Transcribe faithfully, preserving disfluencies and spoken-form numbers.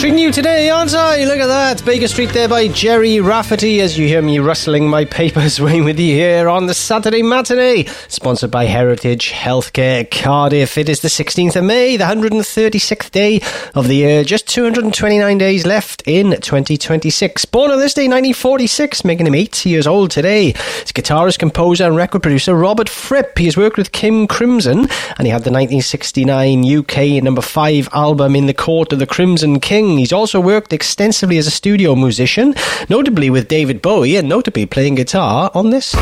Street new today, aren't I? Look at that. Baker Street there by Jerry Rafferty, as you hear me rustling my papers way with you here on the Saturday matinee. Sponsored by Heritage Healthcare Cardiff. It is the sixteenth of May, the one hundred thirty-sixth day of the year. Just two hundred twenty-nine days left in twenty twenty-six. Born on this day, nineteen forty-six, making him eighty years old today. He's guitarist, composer and record producer Robert Fripp. He has worked with King Crimson, and he had the nineteen sixty-nine U K number five album In the Court of the Crimson King. He's also worked extensively as a studio musician, notably with David Bowie, and notably playing guitar on this.